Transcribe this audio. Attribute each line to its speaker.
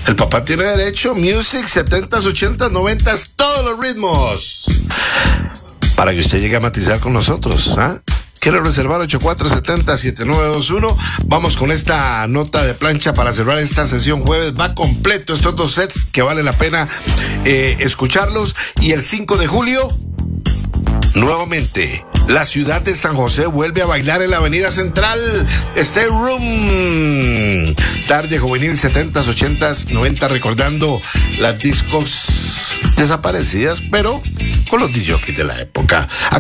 Speaker 1: El papá tiene derecho. Music, 70s, 80s, 90s, todos los ritmos. Para que usted llegue a matizar con nosotros, ¿ah? Quiero reservar 8470-7921. Vamos con esta nota de plancha para cerrar esta sesión jueves. Va completo estos dos sets que vale la pena escucharlos. Y el 5 de julio, nuevamente, la ciudad de San José vuelve a bailar en la Avenida Central. Stay Room. Tarde juvenil, 70s, 80s, 90s, recordando las discos desaparecidas, pero con los DJs de la época.